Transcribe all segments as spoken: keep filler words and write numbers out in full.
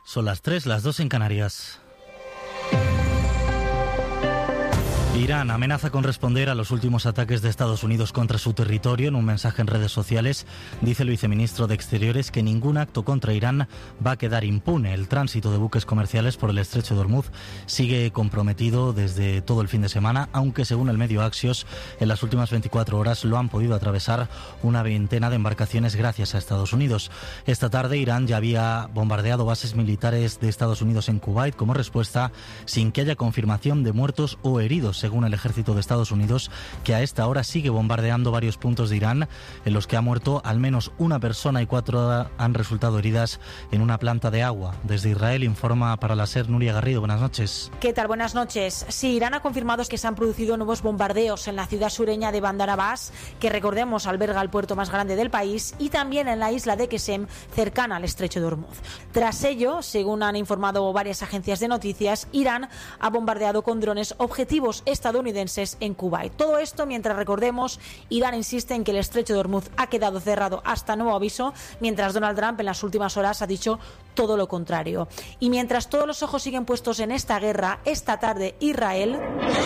Son las tres, las dos en Canarias. Irán amenaza con responder a los últimos ataques de Estados Unidos contra su territorio. En un mensaje en redes sociales dice el viceministro de Exteriores que ningún acto contra Irán va a quedar impune. El tránsito de buques comerciales por el estrecho de Hormuz sigue comprometido desde todo el fin de semana, aunque según el medio Axios, en las últimas veinticuatro horas lo han podido atravesar una veintena de embarcaciones gracias a Estados Unidos. Esta tarde Irán ya había bombardeado bases militares de Estados Unidos en Kuwait como respuesta, sin que haya confirmación de muertos o heridos, según el ejército de Estados Unidos, que a esta hora sigue bombardeando varios puntos de Irán, en los que ha muerto al menos una persona y cuatro han resultado heridas en una planta de agua. Desde Israel informa para la SER Nuria Garrido. Buenas noches. ¿Qué tal? Buenas noches. Sí, Irán ha confirmado que se han producido nuevos bombardeos en la ciudad sureña de Bandar Abbas, que recordemos alberga el puerto más grande del país, y también en la isla de Qesem, cercana al estrecho de Hormuz. Tras ello, según han informado varias agencias de noticias, Irán ha bombardeado con drones objetivos estadounidenses en Kuwait. Todo esto mientras, recordemos, Irán insiste en que el estrecho de Hormuz ha quedado cerrado hasta nuevo aviso, mientras Donald Trump en las últimas horas ha dicho todo lo contrario. Y mientras todos los ojos siguen puestos en esta guerra, esta tarde Israel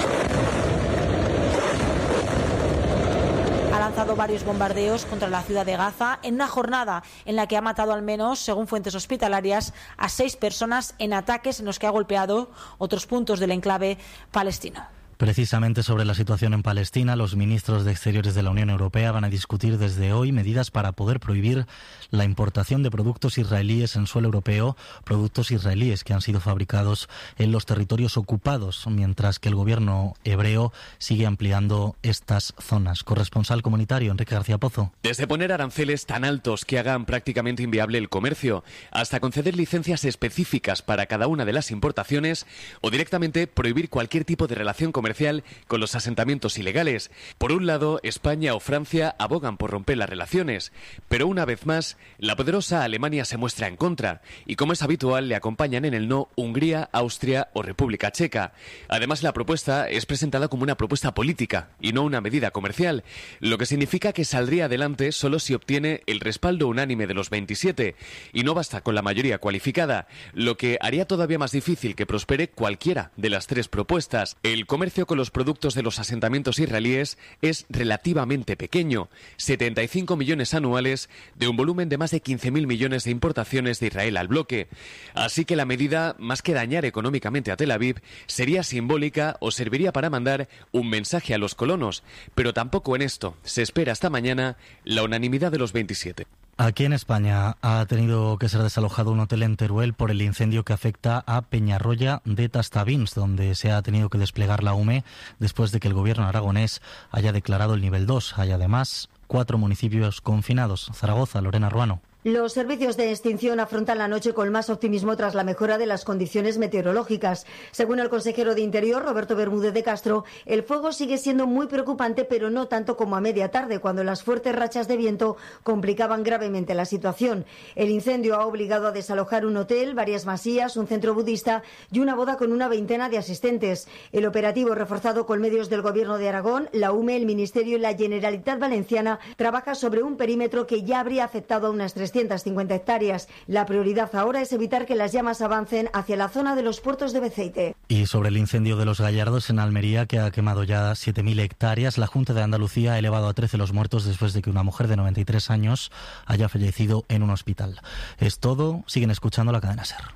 ha lanzado varios bombardeos contra la ciudad de Gaza en una jornada en la que ha matado al menos, según fuentes hospitalarias, a seis personas en ataques en los que ha golpeado otros puntos del enclave palestino. Precisamente sobre la situación en Palestina, los ministros de Exteriores de la Unión Europea van a discutir desde hoy medidas para poder prohibir la importación de productos israelíes en suelo europeo, productos israelíes que han sido fabricados en los territorios ocupados, mientras que el gobierno hebreo sigue ampliando estas zonas. Corresponsal comunitario, Enrique García Pozo. Desde poner aranceles tan altos que hagan prácticamente inviable el comercio, hasta conceder licencias específicas para cada una de las importaciones, o directamente prohibir cualquier tipo de relación comercial comercial con los asentamientos ilegales. Por un lado, España o Francia abogan por romper las relaciones, pero una vez más, la poderosa Alemania se muestra en contra, y como es habitual, le acompañan en el no Hungría, Austria o República Checa. Además, la propuesta es presentada como una propuesta política y no una medida comercial, lo que significa que saldría adelante solo si obtiene el respaldo unánime de los veintisiete, y no basta con la mayoría cualificada, lo que haría todavía más difícil que prospere cualquiera de las tres propuestas. El comercio con los productos de los asentamientos israelíes es relativamente pequeño, setenta y cinco millones anuales de un volumen de más de quince mil millones de importaciones de Israel al bloque. Así que la medida, más que dañar económicamente a Tel Aviv, sería simbólica o serviría para mandar un mensaje a los colonos, pero tampoco en esto se espera hasta mañana la unanimidad de los veintisiete. Aquí en España ha tenido que ser desalojado un hotel en Teruel por el incendio que afecta a Peñarroya de Tastavins, donde se ha tenido que desplegar la U M E después de que el gobierno aragonés haya declarado el nivel dos. Hay además cuatro municipios confinados. Zaragoza, Lorena Ruano. Los servicios de extinción afrontan la noche con más optimismo tras la mejora de las condiciones meteorológicas. Según el consejero de Interior, Roberto Bermúdez de Castro, el fuego sigue siendo muy preocupante, pero no tanto como a media tarde, cuando las fuertes rachas de viento complicaban gravemente la situación. El incendio ha obligado a desalojar un hotel, varias masías, un centro budista y una boda con una veintena de asistentes. El operativo, reforzado con medios del Gobierno de Aragón, la U M E, el Ministerio y la Generalitat Valenciana, trabaja sobre un perímetro que ya habría afectado a unas trescientas cincuenta hectáreas. La prioridad ahora es evitar que las llamas avancen hacia la zona de los puertos de Beceite. Y sobre el incendio de los Gallardos en Almería, que ha quemado ya siete mil hectáreas, la Junta de Andalucía ha elevado a trece los muertos después de que una mujer de noventa y tres años haya fallecido en un hospital. Es todo. Siguen escuchando la Cadena SER.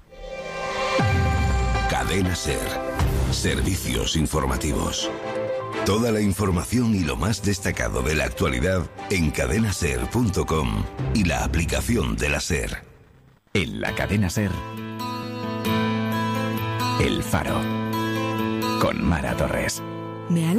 Cadena SER. Servicios informativos. Toda la información y lo más destacado de la actualidad en cadena ser punto com y la aplicación de la SER. En la Cadena SER, El Faro, con Mara Torres. Me